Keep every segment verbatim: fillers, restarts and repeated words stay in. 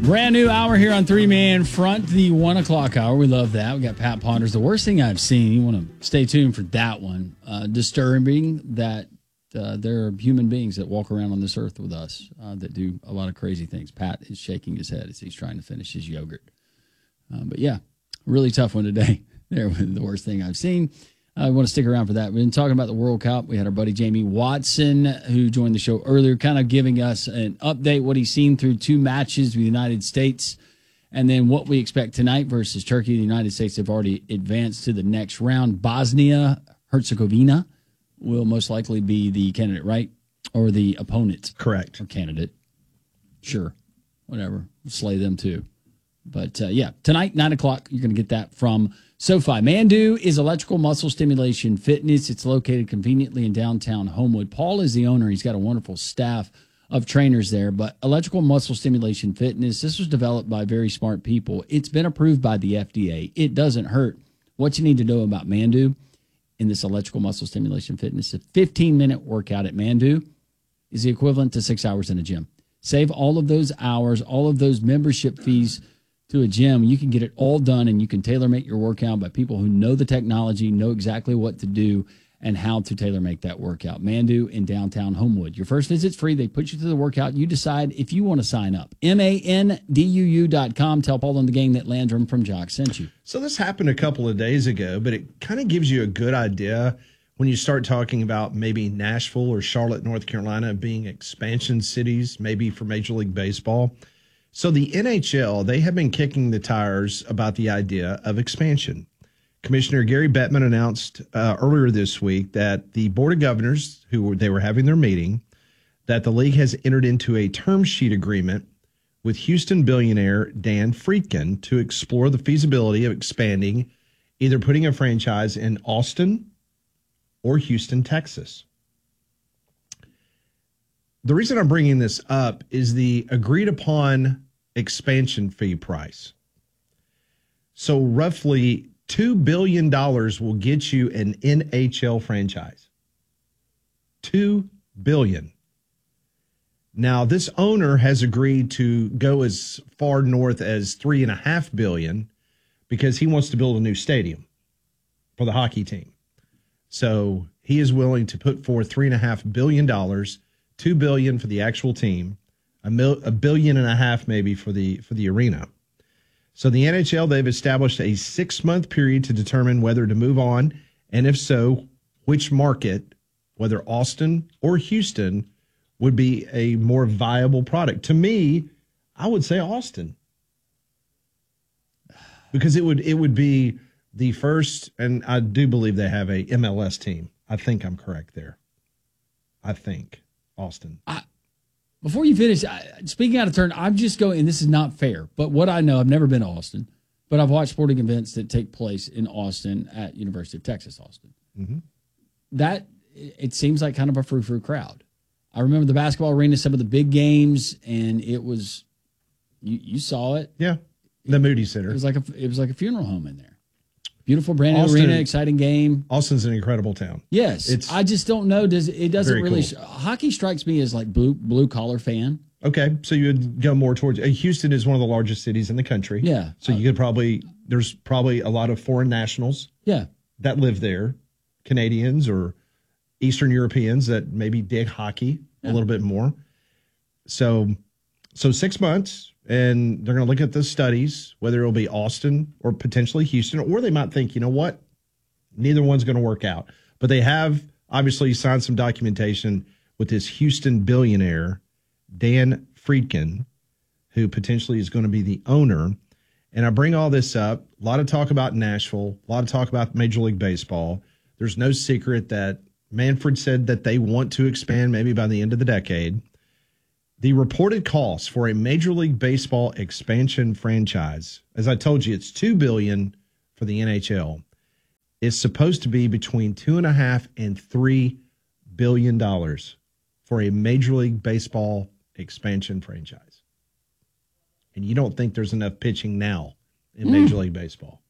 Brand new hour here on Three Man Front, the one o'clock hour. We love that. We got Pat Ponders. The worst thing I've seen, you want to stay tuned for that one. Uh, disturbing that uh, there are human beings that walk around on this earth with us uh, that do a lot of crazy things. Pat is shaking his head as he's trying to finish his yogurt. Uh, but yeah, really tough one today. There was the worst thing I've seen. I want to stick around for that. We've been talking about the World Cup. We had our buddy Jamie Watson, who joined the show earlier, kind of giving us an update, what he's seen through two matches with the United States, and then what we expect tonight versus Turkey. The United States have already advanced to the next round. Bosnia-Herzegovina will most likely be the candidate, right? Or the opponent. Correct. Or candidate. Sure. Whatever. We'll slay them too. But, uh, yeah, tonight, nine o'clock, you're going to get that from SoFi. Mandu is electrical muscle stimulation fitness. It's located conveniently in downtown Homewood. Paul is the owner. He's got a wonderful staff of trainers there. But electrical muscle stimulation fitness, this was developed by very smart people. It's been approved by the F D A. It doesn't hurt. What you need to know about Mandu in this electrical muscle stimulation fitness, a fifteen-minute workout at Mandu is the equivalent to six hours in a gym. Save all of those hours, all of those membership fees to a gym. You can get it all done, and you can tailor-make your workout by people who know the technology, know exactly what to do, and how to tailor-make that workout. Mandu in downtown Homewood. Your first visit's free. They put you through the workout. You decide if you want to sign up. M A N D U U dot com. Tell Paul on the gang that Landrum from Jock sent you. So this happened a couple of days ago, but it kind of gives you a good idea when you start talking about maybe Nashville or Charlotte, North Carolina being expansion cities, maybe for Major League Baseball. So the N H L, they have been kicking the tires about the idea of expansion. Commissioner Gary Bettman announced uh, earlier this week that the Board of Governors, who were, they were having their meeting, that the league has entered into a term sheet agreement with Houston billionaire Dan Friedkin to explore the feasibility of expanding, either putting a franchise in Austin or Houston, Texas. The reason I'm bringing this up is the agreed upon expansion fee price. So roughly two billion dollars will get you an N H L franchise. two billion dollars. Now, this owner has agreed to go as far north as three and a half billion dollars because he wants to build a new stadium for the hockey team. So he is willing to put forth three and a half billion dollars. Two billion for the actual team, a, mil, a billion and a half maybe for the for the arena. So the N H L, they've established a six month period to determine whether to move on, and if so, which market, whether Austin or Houston, would be a more viable product. To me, I would say Austin, because it would it would be the first, and I do believe they have a M L S team. I think I'm correct there. I think. Austin. I, before you finish, I, speaking out of turn, I'm just going, and this is not fair, but what I know, I've never been to Austin, but I've watched sporting events that take place in Austin at University of Texas, Austin. Mm-hmm. That, it seems like kind of a frou-frou crowd. I remember the basketball arena, some of the big games, and it was, you, you saw it. Yeah, the Moody Center. It was like a, it was like a funeral home in there. Beautiful brand new Austin, arena, exciting game. Austin's an incredible town. Yes, it's I just don't know. Does it doesn't really? Cool. Hockey strikes me as like blue blue collar fan. Okay, so you would go more towards uh, Houston is one of the largest cities in the country. Yeah, so you could probably there's probably a lot of foreign nationals. Yeah, that live there, Canadians or Eastern Europeans that maybe dig hockey yeah. a little bit more. So, so six months. And they're going to look at the studies, whether it'll be Austin or potentially Houston, or they might think, you know what, neither one's going to work out. But they have obviously signed some documentation with this Houston billionaire, Dan Friedkin, who potentially is going to be the owner. And I bring all this up, a lot of talk about Nashville, a lot of talk about Major League Baseball. There's no secret that Manfred said that they want to expand maybe by the end of the decade. The reported cost for a Major League Baseball expansion franchise, as I told you, it's two billion dollars for the N H L, is supposed to be between two and a half and three billion dollars for a Major League Baseball expansion franchise. And you don't think there's enough pitching now in mm. Major League Baseball.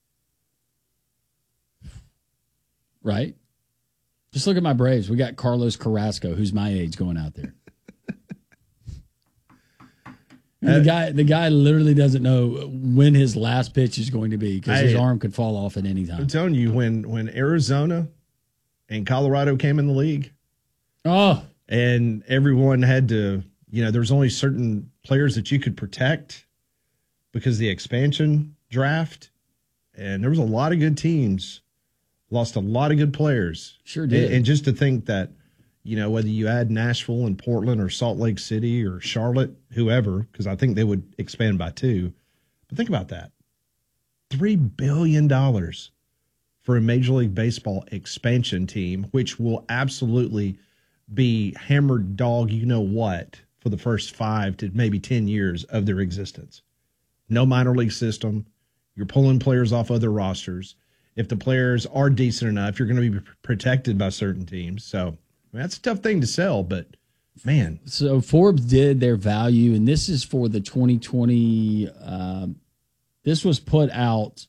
Right. Just look at my Braves. We got Carlos Carrasco, who's my age, going out there. And the guy, the guy literally doesn't know when his last pitch is going to be because his arm could fall off at any time. I'm telling you, when when Arizona and Colorado came in the league, oh, and everyone had to, you know, there was only certain players that you could protect because of the expansion draft, and there was a lot of good teams, lost a lot of good players. Sure did. And, and just to think that, you know, whether you add Nashville and Portland or Salt Lake City or Charlotte, whoever, because I think they would expand by two. But think about that. three billion dollars for a Major League Baseball expansion team, which will absolutely be hammered dog you know what for the first five to maybe ten years of their existence. No minor league system. You're pulling players off other rosters. If the players are decent enough, you're going to be protected by certain teams. So, I mean, that's a tough thing to sell, but man. So Forbes did their value, and this is for the twenty twenty. Uh, this was put out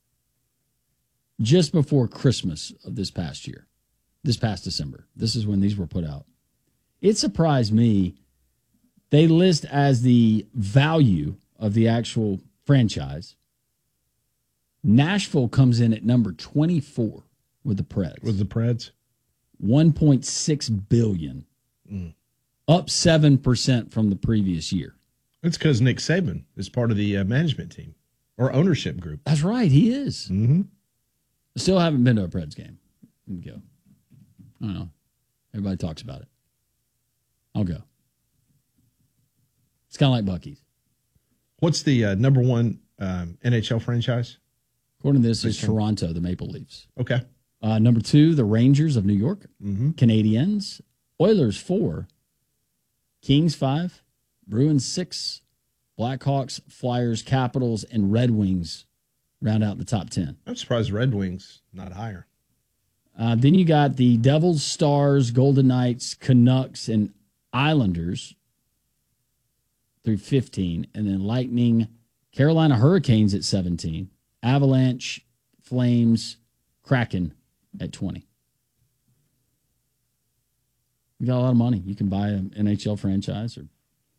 just before Christmas of this past year, this past December. This is when these were put out. It surprised me. They list as the value of the actual franchise. Nashville comes in at number twenty-four with the Preds. With the Preds? one point six billion dollars, mm. up seven percent from the previous year. That's because Nick Saban is part of the uh, management team or ownership group. That's right, he is. Mm-hmm. I still haven't been to a Preds game. Go. I don't know. Everybody talks about it. I'll go. It's kind of like Buc-ee's. What's the uh, number one um, N H L franchise? According to this, is Toronto, the Maple Leafs. Okay. Uh, number two, the Rangers of New York. Mm-hmm. Canadiens. Oilers, four. Kings, five. Bruins, six. Blackhawks, Flyers, Capitals, and Red Wings round out the top ten. I'm surprised Red Wings not higher. Uh, then you got the Devils, Stars, Golden Knights, Canucks, and Islanders through fifteen. And then Lightning, Carolina Hurricanes at seventeen. Avalanche, Flames, Kraken at twenty. You got a lot of money. You can buy an N H L franchise or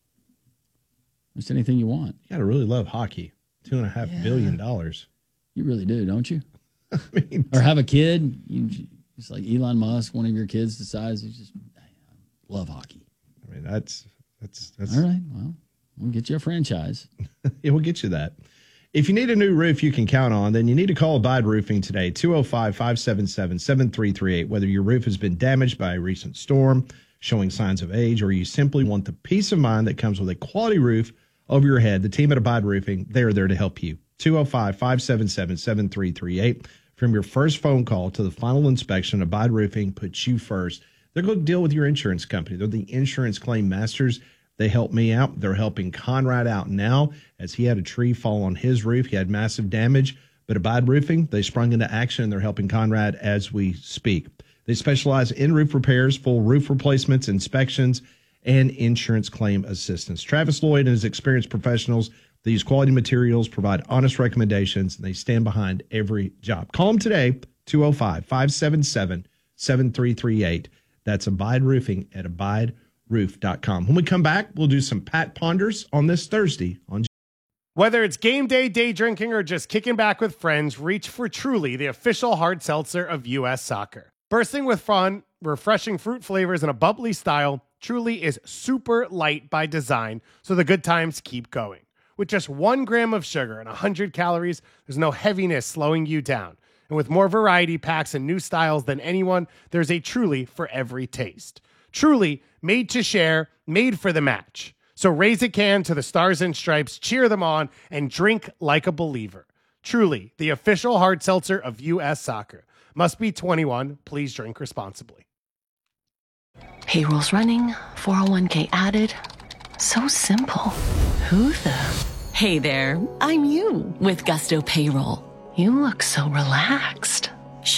just anything you want. You got to really love hockey. Two and a half yeah. billion dollars. You really do, don't you? I mean, or have a kid. You just like Elon Musk. One of your kids decides he just I love hockey. I mean, that's that's that's all right. Well, we'll get you a franchise. Yeah, we'll get you that. If you need a new roof you can count on, then you need to call Abide Roofing today, two oh five, five seven seven, seven three three eight. Whether your roof has been damaged by a recent storm, showing signs of age, or you simply want the peace of mind that comes with a quality roof over your head, the team at Abide Roofing, they're there to help you. two oh five, five seven seven, seven three three eight. From your first phone call to the final inspection, Abide Roofing puts you first. They're going to deal with your insurance company. They're the insurance claim masters. They helped me out. They're helping Conrad out now as he had a tree fall on his roof. He had massive damage, but Abide Roofing, they sprung into action, and they're helping Conrad as we speak. They specialize in roof repairs, full roof replacements, inspections, and insurance claim assistance. Travis Lloyd and his experienced professionals, they use quality materials, provide honest recommendations, and they stand behind every job. Call them today, two oh five, five seven seven, seven three three eight. That's Abide Roofing at abide roof dot com. When we come back, we'll do some Pat Ponders on this Thursday. On Whether it's game day, day drinking, or just kicking back with friends, reach for Truly, the official hard seltzer of U S Soccer. Bursting with fun, refreshing fruit flavors, and a bubbly style, Truly is super light by design, so the good times keep going. With just one gram of sugar and one hundred calories, there's no heaviness slowing you down. And with more variety packs and new styles than anyone, there's a Truly for every taste. Truly, made to share, made for the match. So raise a can to the Stars and Stripes, cheer them on, and drink like a believer. Truly, the official hard seltzer of U S Soccer. Must be twenty-one. Please drink responsibly. Payroll's running, four oh one k added. So simple. Who the? Hey there, I'm you with Gusto Payroll. You look so relaxed.